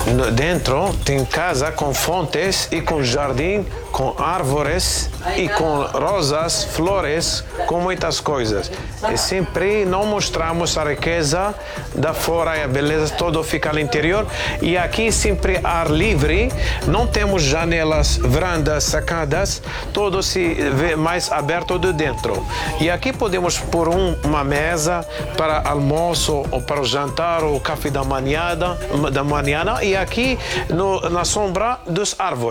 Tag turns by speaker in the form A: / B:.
A: Dentro tem casa com fontes e com jardim, com árvores e com rosas, flores, com muitas coisas. E sempre não mostramos a riqueza da fora e a beleza, todo fica no interior. E aqui sempre ar livre, não temos janelas, varandas, sacadas, todo se vê mais aberto de dentro. E aqui podemos pôr uma mesa para almoço ou para o jantar ou café da manhã, e aqui na sombra dos árvores.